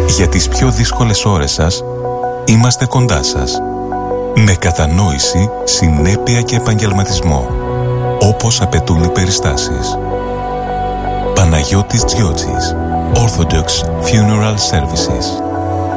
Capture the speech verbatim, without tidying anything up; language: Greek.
Για τις πιο δύσκολες ώρες σας, είμαστε κοντά σας. Με κατανόηση, συνέπεια και επαγγελματισμό, όπως απαιτούν οι περιστάσεις. Παναγιώτης Τζιότσης, Orthodox Funeral Services.